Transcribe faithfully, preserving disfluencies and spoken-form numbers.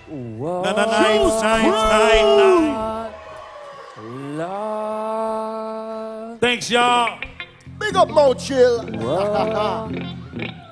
What? Na na nine nine nine nine. Love. Thanks, y'all. Big up Mo Chill. What?